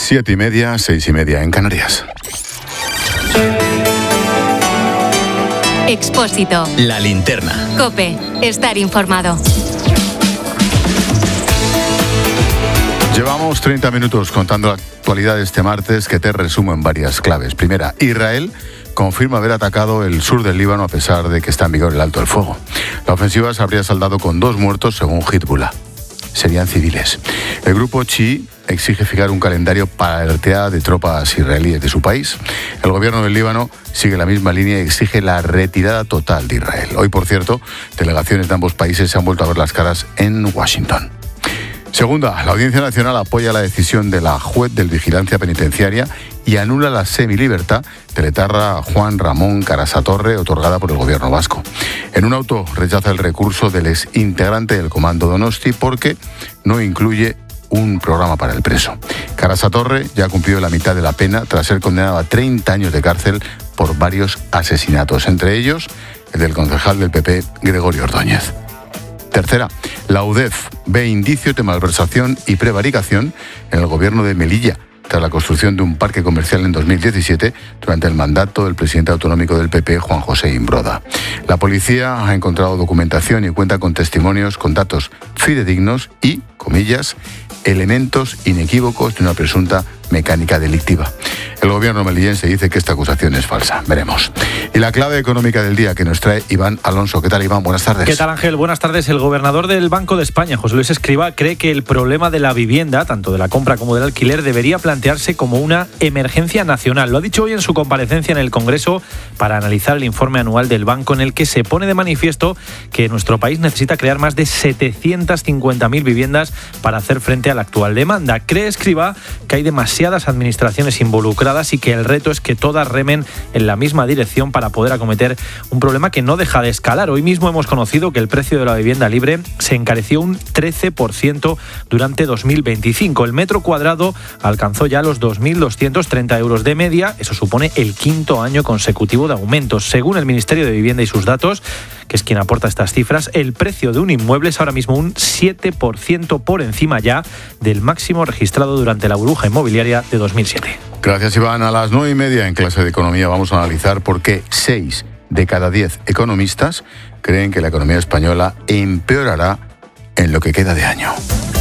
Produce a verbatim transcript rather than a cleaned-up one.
Siete y media, seis y media en Canarias. Expósito. La linterna. COPE. Estar informado. Llevamos treinta minutos contando la actualidad de este martes, que te resumo en varias claves. Primera, Israel confirma haber atacado el sur del Líbano a pesar de que está en vigor el alto el fuego. La ofensiva se habría saldado con dos muertos según Hezbollah. Serían civiles. El grupo chií exige fijar un calendario para la retirada de tropas israelíes de su país. El gobierno del Líbano sigue la misma línea y exige la retirada total de Israel. Hoy, por cierto, delegaciones de ambos países se han vuelto a ver las caras en Washington. Segunda, la Audiencia Nacional apoya la decisión de la juez de Vigilancia Penitenciaria y anula la semilibertad del etarra Juan Ramón Carasatorre, otorgada por el gobierno vasco. En un auto rechaza el recurso del exintegrante del Comando Donosti porque no incluye un programa para el preso. Carasatorre ya cumplió la mitad de la pena tras ser condenado a treinta años de cárcel por varios asesinatos, entre ellos el del concejal del P P, Gregorio Ordóñez. Tercera, la U D E F ve indicios de malversación y prevaricación en el gobierno de Melilla, tras la construcción de un parque comercial en dos mil diecisiete durante el mandato del presidente autonómico del P P, Juan José Imbroda. La policía ha encontrado documentación y cuenta con testimonios con datos fidedignos y, comillas, elementos inequívocos de una presunta mecánica delictiva. El gobierno melillense dice que esta acusación es falsa. Veremos. Y la clave económica del día que nos trae Iván Alonso. ¿Qué tal, Iván? Buenas tardes. ¿Qué tal, Ángel? Buenas tardes. El gobernador del Banco de España, José Luis Escrivá, cree que el problema de la vivienda, tanto de la compra como del alquiler, debería plantearse como una emergencia nacional. Lo ha dicho hoy en su comparecencia en el Congreso para analizar el informe anual del banco, en el que se pone de manifiesto que nuestro país necesita crear más de setecientas cincuenta mil viviendas para hacer frente a la actual demanda. Cree Escrivá que hay demasiadas administraciones involucradas y que el reto es que todas remen en la misma dirección para poder acometer un problema que no deja de escalar. Hoy mismo hemos conocido que el precio de la vivienda libre se encareció un trece por ciento durante dos mil veinticinco. El metro cuadrado alcanzó ya los dos mil doscientos treinta euros de media. Eso supone el quinto año consecutivo de aumentos. Según el Ministerio de Vivienda y sus datos, que es quien aporta estas cifras, el precio de un inmueble es ahora mismo un siete por ciento por encima ya del máximo registrado durante la burbuja inmobiliaria de dos mil siete. Gracias, Iván. A las nueve y media en clase de economía vamos a analizar por qué seis de cada diez economistas creen que la economía española empeorará en lo que queda de año.